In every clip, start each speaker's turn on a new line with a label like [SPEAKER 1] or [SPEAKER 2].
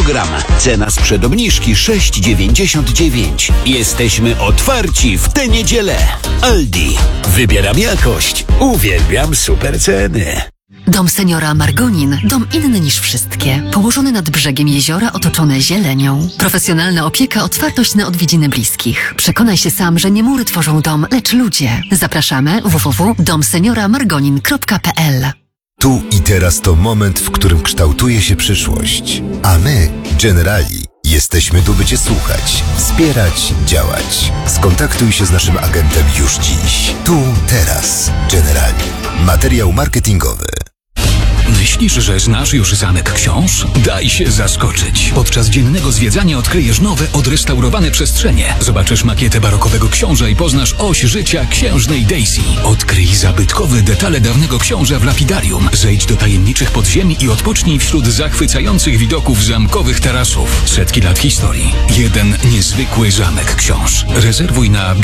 [SPEAKER 1] kilogram. Cena sprzed obniżki 6,99. Jesteśmy otwarci w tę niedzielę. Aldi. Wybieram jakość. Uwielbiam super ceny.
[SPEAKER 2] Dom seniora Margonin. Dom inny niż wszystkie. Położony nad brzegiem jeziora, otoczony zielenią. Profesjonalna opieka, otwartość na odwiedziny bliskich. Przekonaj się sam, że nie mury tworzą dom, lecz ludzie. Zapraszamy www.domseniora.margonin.pl.
[SPEAKER 3] Tu i teraz to moment, w którym kształtuje się przyszłość. A my, Generali, jesteśmy tu, by Cię słuchać, wspierać, działać. Skontaktuj się z naszym agentem już dziś. Tu, teraz. Generali. Materiał marketingowy.
[SPEAKER 4] Myślisz, że znasz już Zamek Książ? Daj się zaskoczyć. Podczas dziennego zwiedzania odkryjesz nowe, odrestaurowane przestrzenie. Zobaczysz makietę barokowego książa i poznasz oś życia księżnej Daisy. Odkryj zabytkowe detale dawnego książa w lapidarium. Zejdź do tajemniczych podziemi i odpocznij wśród zachwycających widoków zamkowych tarasów. Setki lat historii. Jeden niezwykły Zamek Książ. Rezerwuj na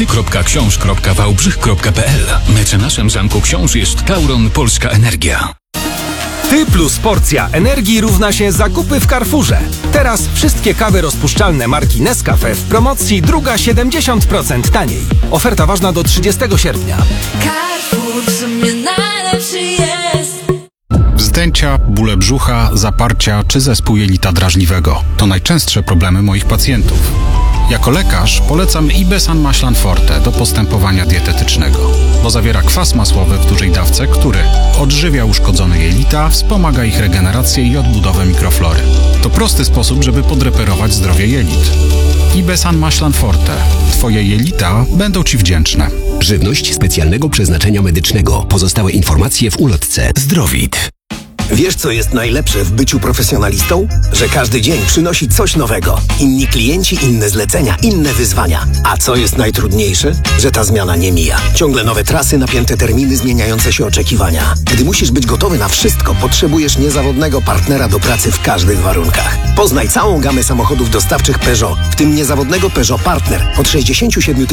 [SPEAKER 4] bilety.książ.wałbrzych.pl. Mecenasem Zamku Książ jest Tauron Polska Energia.
[SPEAKER 5] Ty plus porcja energii równa się zakupy w Carrefourze. Teraz wszystkie kawy rozpuszczalne marki Nescafe w promocji, druga 70% taniej. Oferta ważna do 30 sierpnia.
[SPEAKER 6] Carrefour w sumie najlepszy jest.
[SPEAKER 7] Wzdęcia, bóle brzucha, zaparcia czy zespół jelita drażliwego to najczęstsze problemy moich pacjentów. Jako lekarz polecam Ibesan Maślan Forte do postępowania dietetycznego, bo zawiera kwas masłowy w dużej dawce, który odżywia uszkodzone jelita, wspomaga ich regenerację i odbudowę mikroflory. To prosty sposób, żeby podreperować zdrowie jelit. Ibesan Maślan Forte. Twoje jelita będą Ci wdzięczne.
[SPEAKER 8] Żywność specjalnego przeznaczenia medycznego. Pozostałe informacje w ulotce. Zdrowit.
[SPEAKER 9] Wiesz, co jest najlepsze w byciu profesjonalistą? Że każdy dzień przynosi coś nowego. Inni klienci, inne zlecenia, inne wyzwania. A co jest najtrudniejsze? Że ta zmiana nie mija. Ciągle nowe trasy, napięte terminy, zmieniające się oczekiwania. Gdy musisz być gotowy na wszystko, potrzebujesz niezawodnego partnera do pracy w każdych warunkach. Poznaj całą gamę samochodów dostawczych Peugeot, w tym niezawodnego Peugeot Partner od 67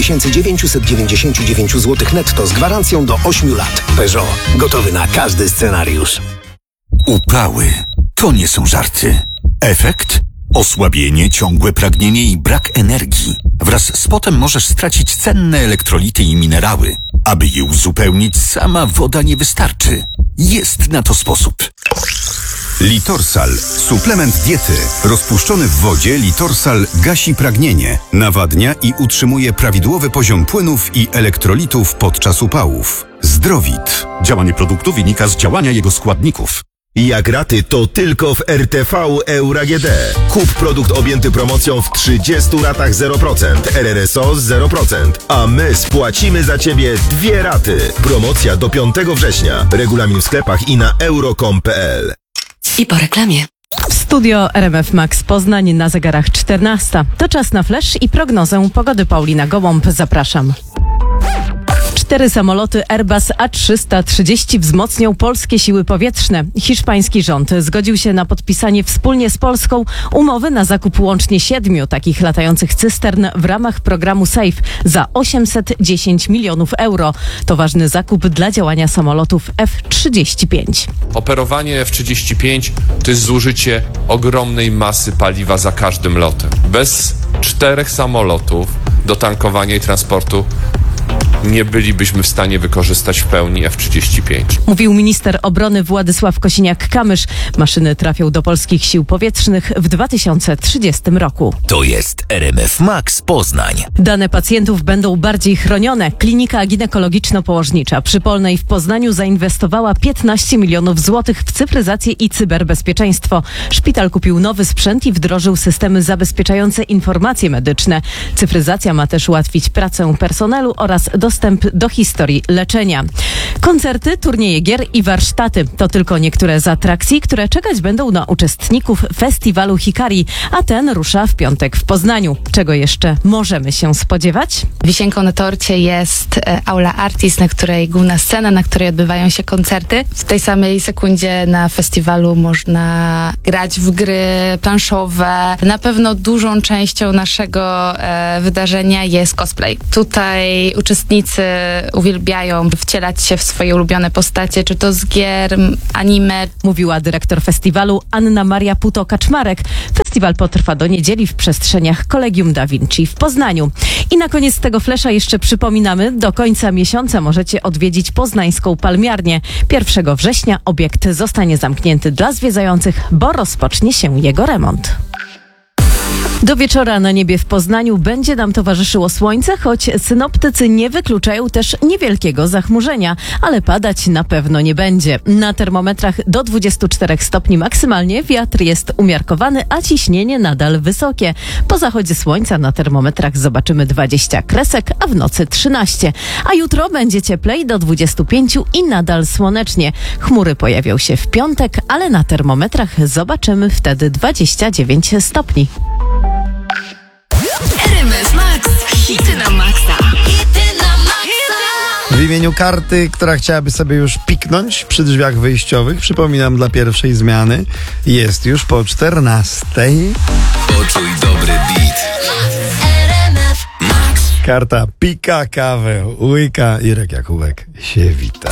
[SPEAKER 9] 999 zł netto z gwarancją do 8 lat. Peugeot. Gotowy na każdy scenariusz.
[SPEAKER 1] Upały to nie są żarty. Efekt? Osłabienie, ciągłe pragnienie i brak energii. Wraz z potem możesz stracić cenne elektrolity i minerały. Aby je uzupełnić, sama woda nie wystarczy. Jest na to sposób.
[SPEAKER 10] Litorsal. Suplement diety. Rozpuszczony w wodzie Litorsal gasi pragnienie, nawadnia i utrzymuje prawidłowy poziom płynów i elektrolitów podczas upałów. Zdrowit. Działanie produktu wynika z działania jego składników.
[SPEAKER 11] Jak raty, to tylko w RTV Euro AGD. Kup produkt objęty promocją w 30 ratach 0%, RRSO 0%, a my spłacimy za Ciebie 2 raty. Promocja do 5 września. Regulamin w sklepach i na euro.com.pl.
[SPEAKER 2] I po reklamie.
[SPEAKER 12] W studio RMF Max Poznań na zegarach 14. To czas na flash i prognozę pogody. Paulina Gołąb, zapraszam. 4 samoloty Airbus A330 wzmocnią polskie siły powietrzne. Hiszpański rząd zgodził się na podpisanie wspólnie z Polską umowy na zakup łącznie 7 takich latających cystern w ramach programu SAFE za 810 milionów euro. To ważny zakup dla działania samolotów F-35.
[SPEAKER 13] Operowanie F-35 to jest zużycie ogromnej masy paliwa za każdym lotem. Bez 4 samolotów do tankowania i transportu nie bylibyśmy w stanie wykorzystać w pełni F-35.
[SPEAKER 12] Mówił minister obrony Władysław Kosiniak-Kamysz. Maszyny trafią do polskich sił powietrznych w 2030 roku.
[SPEAKER 8] To jest RMF Max Poznań.
[SPEAKER 12] Dane pacjentów będą bardziej chronione. Klinika ginekologiczno-położnicza przy Polnej w Poznaniu zainwestowała 15 milionów złotych w cyfryzację i cyberbezpieczeństwo. Szpital kupił nowy sprzęt i wdrożył systemy zabezpieczające informacje medyczne. Cyfryzacja ma też ułatwić pracę personelu oraz dostęp do historii leczenia. Koncerty, turnieje gier i warsztaty to tylko niektóre z atrakcji, które czekać będą na uczestników festiwalu Hikari, a ten rusza w piątek w Poznaniu. Czego jeszcze możemy się spodziewać?
[SPEAKER 14] Wisienką na torcie jest Aula Artist, na której główna scena, na której odbywają się koncerty. W tej samej sekundzie na festiwalu można grać w gry planszowe. Na pewno dużą częścią naszego wydarzenia jest cosplay. Tutaj uczestnicy Czytelnicy uwielbiają wcielać się w swoje ulubione postacie, czy to z gier, anime.
[SPEAKER 12] Mówiła dyrektor festiwalu Anna Maria Puto-Kaczmarek. Festiwal potrwa do niedzieli w przestrzeniach Collegium da Vinci w Poznaniu. I na koniec tego flesza jeszcze przypominamy, do końca miesiąca możecie odwiedzić poznańską palmiarnię. 1 września obiekt zostanie zamknięty dla zwiedzających, bo rozpocznie się jego remont. Do wieczora na niebie w Poznaniu będzie nam towarzyszyło słońce, choć synoptycy nie wykluczają też niewielkiego zachmurzenia, ale padać na pewno nie będzie. Na termometrach do 24 stopni maksymalnie, wiatr jest umiarkowany, a ciśnienie nadal wysokie. Po zachodzie słońca na termometrach zobaczymy 20 kresek, a w nocy 13. A jutro będzie cieplej do 25 i nadal słonecznie. Chmury pojawią się w piątek, ale na termometrach zobaczymy wtedy 29 stopni.
[SPEAKER 2] RMF Max. Hity na maksa. Hity na maksa.
[SPEAKER 15] W imieniu karty, która chciałaby sobie już piknąć przy drzwiach wyjściowych, przypominam, dla pierwszej zmiany jest już po 14.
[SPEAKER 8] Poczuj dobry beat.
[SPEAKER 15] Karta pika kawę, łyka, Irek Jakubek się wita.